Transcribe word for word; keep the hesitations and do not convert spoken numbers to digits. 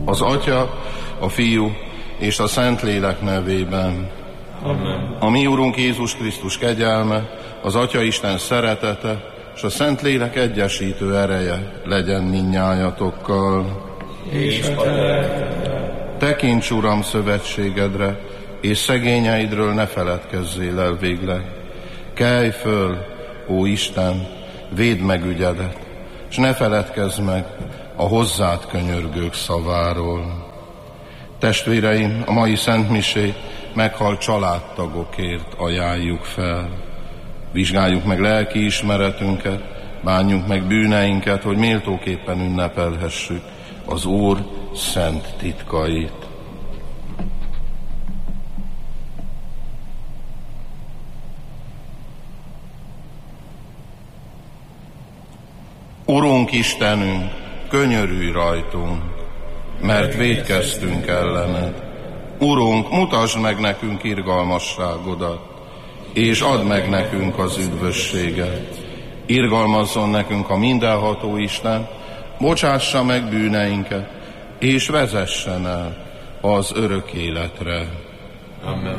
Az Atya, a Fiú és a Szentlélek nevében. Amen. A mi Urunk Jézus Krisztus kegyelme, az Atya Isten szeretete és a Szentlélek egyesítő ereje legyen mindnyájatokkal. És a te lelkeddel. Tekints, Uram, szövetségedre, és szegényeidről ne feledkezzél el végleg. Kelj föl, ó Isten, védd meg ügyedet, és ne feledkezz meg a hozzád könyörgők szaváról. Testvéreim, a mai szentmisét meghalt családtagokért ajánljuk fel. Vizsgáljuk meg lelki ismeretünket, bánjuk meg bűneinket, hogy méltóképpen ünnepelhessük az Úr szent titkait. Urunk Istenünk, könyörülj rajtunk, mert vétkeztünk ellened. Urunk, mutasd meg nekünk irgalmasságodat, és add meg nekünk az üdvösséget. Irgalmazzon nekünk a mindenható Isten, bocsássa meg bűneinket, és vezessen el az örök életre. Amen.